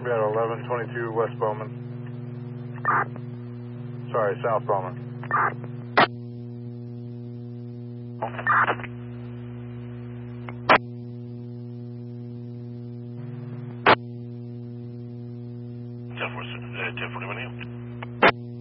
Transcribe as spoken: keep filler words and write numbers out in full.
We got eleven twenty-two West Bowman. Sorry, South Bowman. ten forty-one.